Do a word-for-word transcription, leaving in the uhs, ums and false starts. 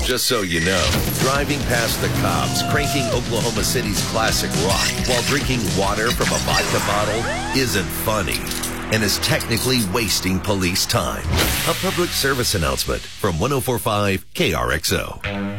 Just so you know, driving past the cops, cranking Oklahoma City's classic rock while drinking water from a vodka bottle isn't funny and is technically wasting police time. A public service announcement from one oh four point five K R X O.